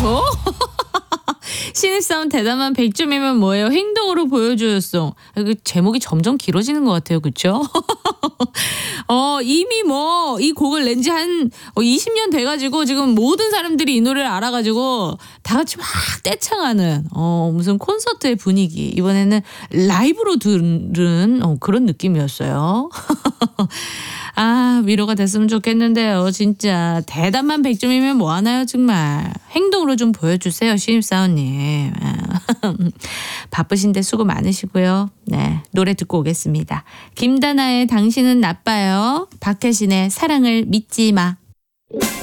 어? 신입사원 대담한 100점이면 뭐예요? 행동으로 보여줘였어. 그 제목이 점점 길어지는 것 같아요. 그렇죠? 이미 뭐 이 곡을 낸 지 한 20년 돼가지고 지금 모든 사람들이 이 노래를 알아가지고 다 같이 막 떼창하는 무슨 콘서트의 분위기. 이번에는 라이브로 들은 그런 느낌이었어요. 아, 위로가 됐으면 좋겠는데요. 진짜 대담한 100점이면 뭐하나요 정말. 행동으로 좀 보여주세요 신입사원님. 바쁘신데 수고 많으시고요. 네, 노래 듣고 오겠습니다. 김다나의 당신은 나빠요. 박혜신의 사랑을 믿지 마.